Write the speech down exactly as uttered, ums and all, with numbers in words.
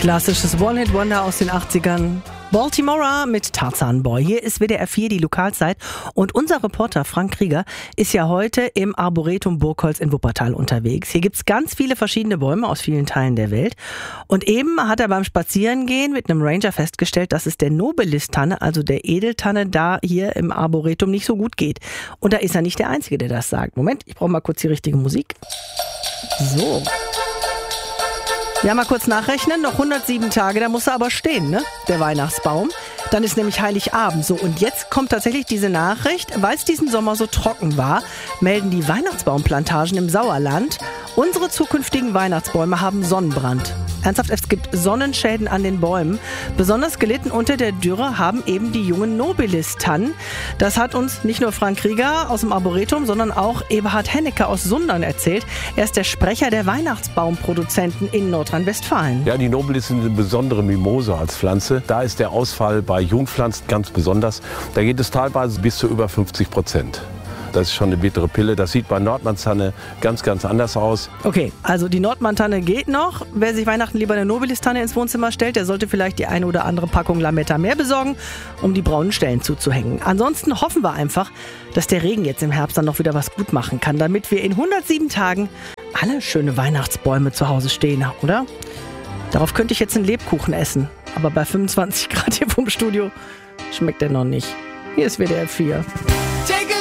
Klassisches One-Hit-Wonder aus den achtzigern. Baltimora mit Tarzan Boy. Hier ist W D R vier, die Lokalzeit. Und unser Reporter Frank Krieger ist ja heute im Arboretum Burgholz in Wuppertal unterwegs. Hier gibt's ganz viele verschiedene Bäume aus vielen Teilen der Welt. Und eben hat er beim Spazierengehen mit einem Ranger festgestellt, dass es der Nobilis-Tanne, also der Edeltanne, da hier im Arboretum nicht so gut geht. Und da ist er nicht der Einzige, der das sagt. Moment, ich brauche mal kurz die richtige Musik. So. Ja, mal kurz nachrechnen, noch hundertsieben Tage, da muss er aber stehen, ne, der Weihnachtsbaum. Dann ist nämlich Heiligabend. So, und jetzt kommt tatsächlich diese Nachricht, weil es diesen Sommer so trocken war, melden die Weihnachtsbaumplantagen im Sauerland, unsere zukünftigen Weihnachtsbäume haben Sonnenbrand. Ernsthaft, es gibt Sonnenschäden an den Bäumen. Besonders gelitten unter der Dürre haben eben die jungen Nobilis-Tannen. Das hat uns nicht nur Frank Krieger aus dem Arboretum, sondern auch Eberhard Hennecke aus Sundern erzählt. Er ist der Sprecher der Weihnachtsbaumproduzenten in Nordrhein-Westfalen. Ja, die Nobilis sind eine besondere Mimose als Pflanze. Da ist der Ausfall bei Jungpflanzen ganz besonders. Da geht es teilweise bis zu über fünfzig Prozent. Das ist schon eine bittere Pille. Das sieht bei Nordmann-Tanne ganz, ganz anders aus. Okay, also die Nordmann-Tanne geht noch. Wer sich Weihnachten lieber eine Nobilis-Tanne ins Wohnzimmer stellt, der sollte vielleicht die eine oder andere Packung Lametta mehr besorgen, um die braunen Stellen zuzuhängen. Ansonsten hoffen wir einfach, dass der Regen jetzt im Herbst dann noch wieder was gut machen kann, damit wir in hundertsieben Tagen alle schöne Weihnachtsbäume zu Hause stehen haben, oder? Darauf könnte ich jetzt einen Lebkuchen essen. Aber bei fünfundzwanzig Grad hier vom Studio schmeckt der noch nicht. Hier ist W D R vier.